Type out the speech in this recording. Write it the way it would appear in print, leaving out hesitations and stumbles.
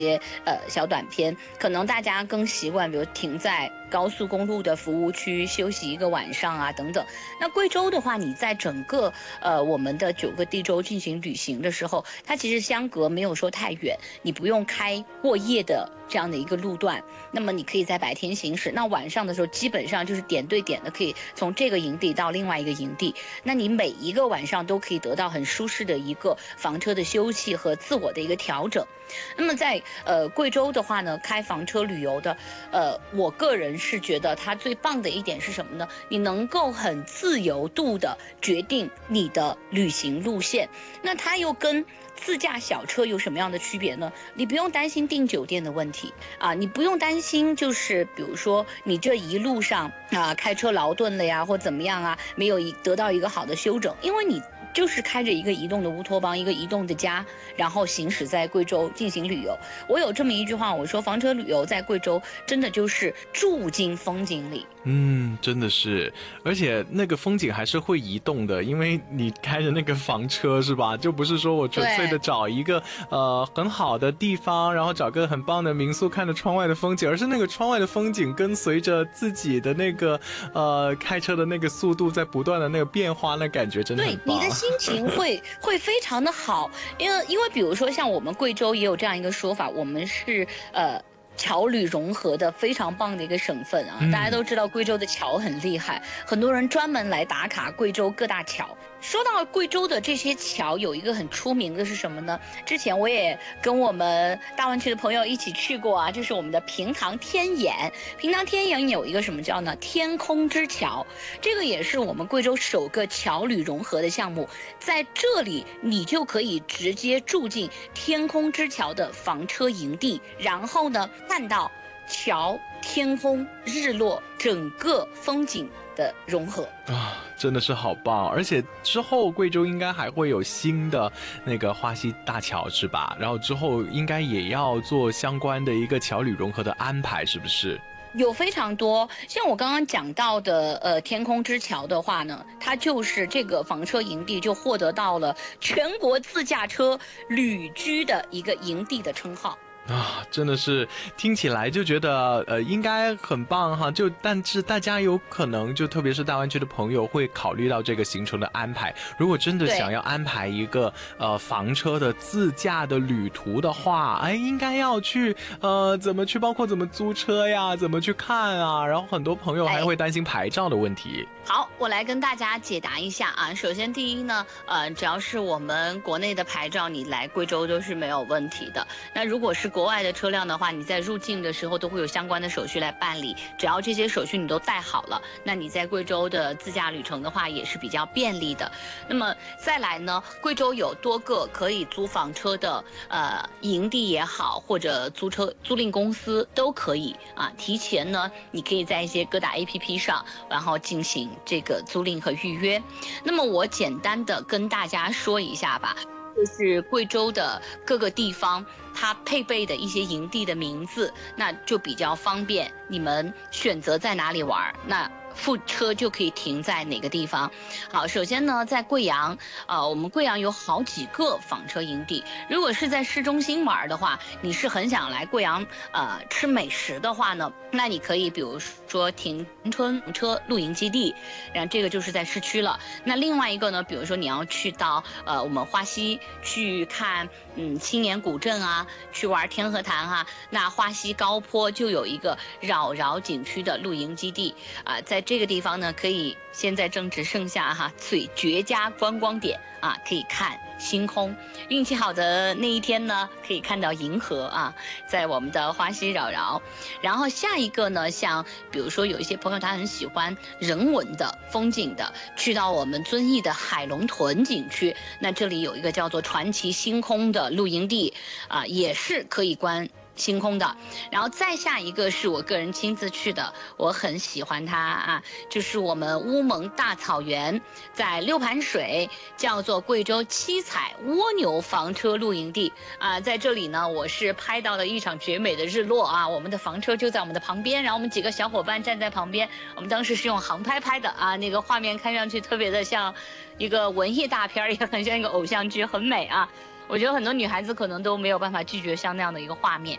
小短片，可能大家更习惯，比如停在高速公路的服务区休息一个晚上啊等等。那贵州的话，你在整个我们的9个地州进行旅行的时候，它其实相隔没有说太远，你不用开过夜的这样的一个路段，那么你可以在白天行驶，那晚上的时候基本上就是点对点的可以从这个营地到另外一个营地，那你每一个晚上都可以得到很舒适的一个房车的休憩和自我的一个调整。那么在贵州的话呢，开房车旅游的，我个人是觉得它最棒的一点是什么呢？你能够很自由度的决定你的旅行路线。那它又跟自驾小车有什么样的区别呢？你不用担心订酒店的问题啊，你不用担心就是比如说你这一路上啊开车劳顿了呀，或怎么样啊，没有得到一个好的休整，因为你就是开着一个移动的乌托邦，一个移动的家，然后行驶在贵州进行旅游。我有这么一句话，我说房车旅游在贵州真的就是住进风景里。 真的是，而且那个风景还是会移动的，因为你开着那个房车是吧？就不是说我纯粹的找一个很好的地方，然后找个很棒的民宿看着窗外的风景，而是那个窗外的风景跟随着自己的那个开车的那个速度在不断的那个变化，那感觉真的很棒。 对，你的心情会非常的好，因为比如说像我们贵州也有这样一个说法，我们是桥旅融合的非常棒的一个省份啊，大家都知道贵州的桥很厉害，很多人专门来打卡贵州各大桥。说到贵州的这些桥，有一个很出名的是什么呢？之前我也跟我们大湾区的朋友一起去过啊，就是我们的平塘天眼。平塘天眼有一个什么叫呢？天空之桥，这个也是我们贵州首个桥旅融合的项目。在这里，你就可以直接住进天空之桥的房车营地，然后呢，看到桥、天空、日落整个风景的融合啊，真的是好棒！而且之后贵州应该还会有新的那个花溪大桥是吧？然后之后应该也要做相关的一个桥旅融合的安排，是不是？ 有非常多，像我刚刚讲到的，天空之桥的话呢，它就是这个房车营地就获得到了全国自驾车旅居的一个营地的称号。 啊，真的是听起来就觉得应该很棒哈，但是大家有可能就特别是大湾区的朋友会考虑到这个行程的安排，如果真的想要安排一个房车的自驾的旅途的话，应该要去怎么去，包括怎么租车呀，怎么去看啊，然后很多朋友还会担心牌照的问题。 好，我来跟大家解答一下啊。首先第一呢，只要是我们国内的牌照，你来贵州都是没有问题的。那如果是国外的车辆的话，你在入境的时候都会有相关的手续来办理，只要这些手续你都带好了，那你在贵州的自驾旅程的话也是比较便利的。那么再来呢，贵州有多个可以租房车的营地也好，或者租赁公司都可以啊。提前呢，你可以在一些各大 APP 上，然后进行这个租赁和预约。那么我简单的跟大家说一下吧，就是贵州的各个地方它配备的一些营地的名字，那就比较方便你们选择在哪里玩，那副车就可以停在哪个地方。好，首先呢，在贵阳，我们贵阳有好几个房车营地。如果是在市中心玩的话，你是很想来贵阳吃美食的话呢，那你可以比如说停春车露营基地，然后这个就是在市区了。那另外一个呢，比如说你要去到我们花溪去看青年古镇啊，去玩天河潭啊，那花溪高坡就有一个扰饶景区的露营基地啊，在这个地方呢，可以现在正值盛夏最绝佳观光点啊，可以看星空。运气好的那一天呢，可以看到银河啊，在我们的花溪扰饶。然后下一个呢，像比如说有一些朋友他很喜欢人文的风景的，去到我们遵义的海龙屯景区，那这里有一个叫做传奇星空的露营地啊，也是可以观星空的。然后再下一个是我个人亲自去的，我很喜欢它啊，就是我们乌蒙大草原，在六盘水，叫做贵州七彩蜗牛房车露营地啊。在这里呢，我是拍到了一场绝美的日落啊，我们的房车就在我们的旁边，然后我们几个小伙伴站在旁边，我们当时是用航拍拍的啊，那个画面看上去特别的像一个文艺大片，也很像一个偶像剧，很美啊。 我觉得很多女孩子可能都没有办法拒绝像那样的一个画面。